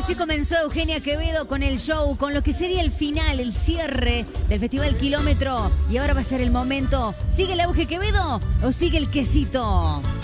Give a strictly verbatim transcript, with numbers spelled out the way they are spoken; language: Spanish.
así comenzó Eugenia Quevedo con el show, con lo que sería el final, el cierre del Festival Kilómetro. Y ahora va a ser el momento. ¿Sigue el Euge Quevedo o sigue el quesito?